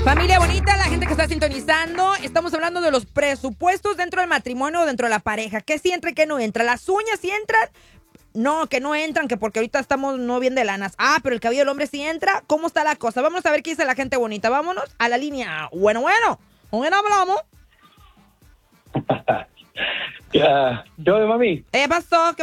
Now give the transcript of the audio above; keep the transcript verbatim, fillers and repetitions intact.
Familia bonita, la gente que está sintonizando, estamos hablando de los presupuestos dentro del matrimonio o dentro de la pareja. ¿Qué sí entra y qué no entra? ¿Las uñas sí entran? No, que no entran, que porque ahorita estamos no bien de lanas. Ah, pero el cabello del hombre sí entra. ¿Cómo está la cosa? Vamos a ver qué dice la gente bonita. Vámonos a la línea. Bueno, bueno. ¿Con quién hablamos? Ya, yo de mami. ¿Qué pasó?